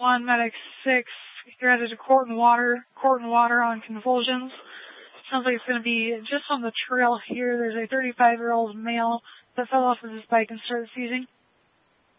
1, medic 6, you're headed to Court and Water on convulsions. Sounds like it's going to be just on the trail here. There's a 35-year-old male that fell off of his bike and started seizing.